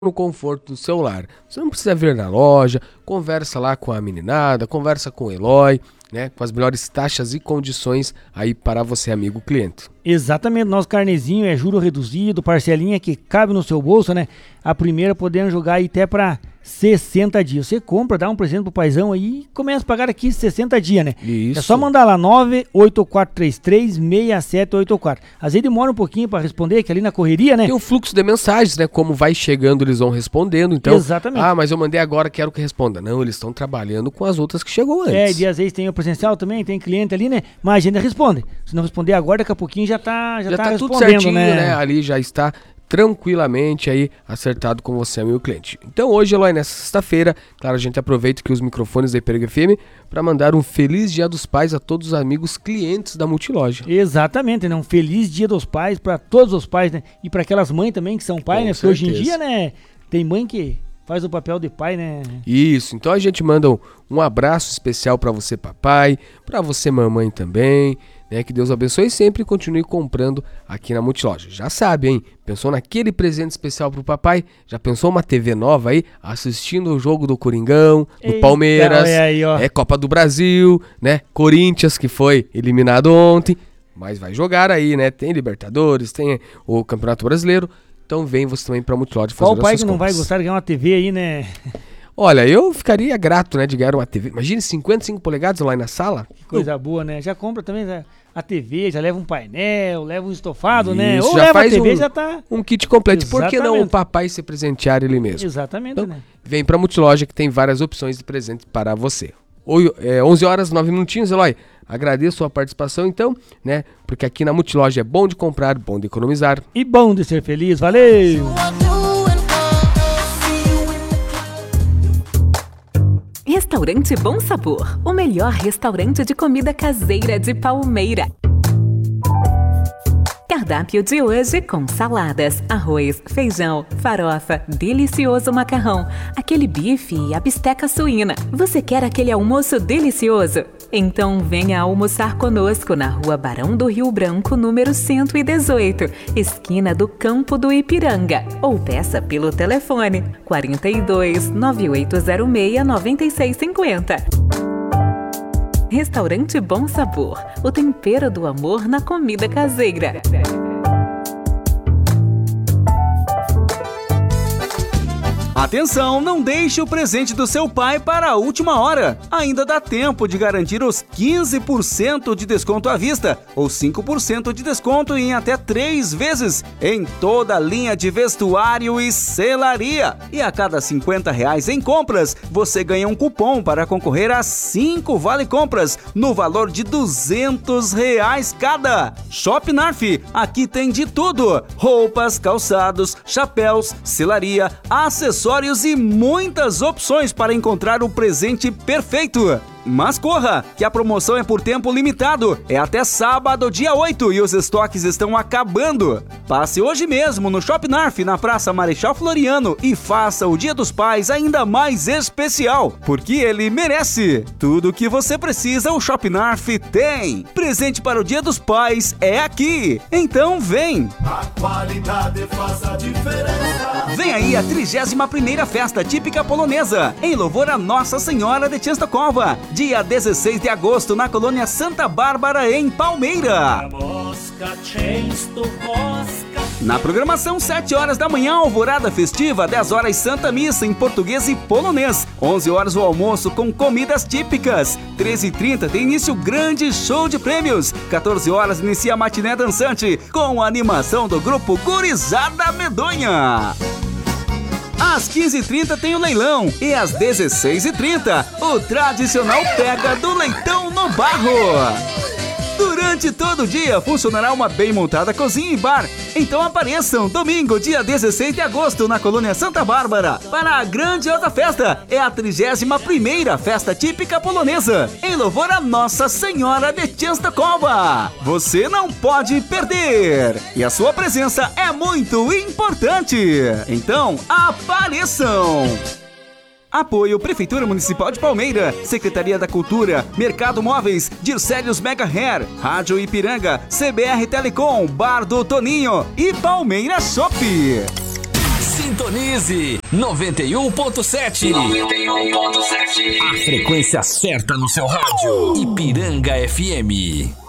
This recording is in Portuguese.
no conforto do seu lar. Você não precisa vir na loja, conversa lá com a meninada, conversa com o Eloy, né, com as melhores taxas e condições aí para você, amigo cliente. Exatamente, nosso carnezinho é juro reduzido, parcelinha que cabe no seu bolso, né? A primeira podendo jogar aí até para 60 dias. Você compra, dá um presente pro paizão aí e começa a pagar aqui 60 dias, né? Isso. É só mandar lá 984336784. Às vezes demora um pouquinho para responder, que ali na correria, né? Tem o fluxo de mensagens, né? Como vai chegando, eles vão respondendo. Então, exatamente. Mas eu mandei agora, quero que responda. Não, eles estão trabalhando com as outras que chegou antes. E às vezes tem o presencial também, tem cliente ali, né? Mas a gente responde. Se não responder agora, daqui a pouquinho já tá tudo certinho, né? Ali já está tranquilamente aí acertado com você, amigo cliente. Então hoje, Eloy, nessa sexta-feira, claro, a gente aproveita aqui os microfones da Ipiranga FM para mandar um feliz Dia dos Pais a todos os amigos clientes da Multiloja. Exatamente, né? Um feliz Dia dos Pais para todos os pais, né? E para aquelas mães também que são pais, né? Porque hoje em dia, né, tem mãe que faz o papel de pai, né? Isso, então a gente manda um abraço especial para você, papai, para você, mamãe também, né? Que Deus abençoe e sempre continue comprando aqui na Multiloja. Já sabe, hein? Pensou naquele presente especial pro papai? Já pensou uma TV nova aí, assistindo o jogo do Coringão, do Palmeiras, aí, Copa do Brasil, né? Corinthians, que foi eliminado ontem, mas vai jogar aí, né? Tem Libertadores, tem o Campeonato Brasileiro. Então vem você também pra Multiloja fazer as suas compras. Qual pai que não vai gostar de ganhar uma TV aí, né? Olha, eu ficaria grato, né, de ganhar uma TV. Imagine 55 polegadas lá na sala. Que coisa boa, né? Já compra também a TV, já leva um painel, leva um estofado, né? Isso, ou já leva faz a TV, já tá... um kit completo. Exatamente. Por que não o papai se presentear ele mesmo? Exatamente, então, né? Vem pra Multiloja que tem várias opções de presente para você. 11 horas, 9 minutinhos, Eloy. Agradeço a sua participação, então, né? Porque aqui na Multiloja é bom de comprar, bom de economizar. E bom de ser feliz. Valeu! Restaurante Bom Sabor, o melhor restaurante de comida caseira de Palmeira. Cardápio de hoje com saladas, arroz, feijão, farofa, delicioso macarrão, aquele bife e a bisteca suína. Você quer aquele almoço delicioso? Então venha almoçar conosco na Rua Barão do Rio Branco, número 118, esquina do Campo do Ipiranga. Ou peça pelo telefone 42 9806 9650. Restaurante Bom Sabor, o tempero do amor na comida caseira. Atenção, não deixe o presente do seu pai para a última hora. Ainda dá tempo de garantir os 15% de desconto à vista ou 5% de desconto em até 3 vezes em toda a linha de vestuário e selaria. E a cada R$50 em compras, você ganha um cupom para concorrer a 5 vale-compras no valor de R$200 cada. Shop Narf, aqui tem de tudo: roupas, calçados, chapéus, selaria, acessórios e muitas opções para encontrar o presente perfeito. Mas corra, que a promoção é por tempo limitado. É até sábado, dia 8, e os estoques estão acabando. Passe hoje mesmo no Shop Narf, na Praça Marechal Floriano, e faça o Dia dos Pais ainda mais especial, porque ele merece. Tudo o que você precisa, o Shop Narf tem. Presente para o Dia dos Pais é aqui. Então vem! A qualidade faz a diferença. Vem aí a 31ª Festa Típica Polonesa, em louvor a Nossa Senhora de Częstochowa. Dia 16 de agosto, na colônia Santa Bárbara, em Palmeira. Na programação, 7 horas da manhã, alvorada festiva, 10 horas Santa Missa em português e polonês, 11 horas o almoço com comidas típicas, 13h30 tem início o grande show de prêmios, 14 horas inicia a matiné dançante com a animação do grupo Gurizada Medonha. Às 15h30 tem o leilão e às 16h30 o tradicional pega do leitão no barro. Durante todo o dia funcionará uma bem montada cozinha e bar. Então apareçam domingo, dia 16 de agosto, na colônia Santa Bárbara, para a grandiosa festa. É a 31ª Festa Típica Polonesa, em louvor a Nossa Senhora de Częstochowa. Você não pode perder! E a sua presença é muito importante. Então apareçam! Apoio Prefeitura Municipal de Palmeira, Secretaria da Cultura, Mercado Móveis, Dircélios Mega Hair, Rádio Ipiranga, CBR Telecom, Bar do Toninho e Palmeira Shop. Sintonize 91.7. 91.7. A frequência certa no seu rádio. Ipiranga FM.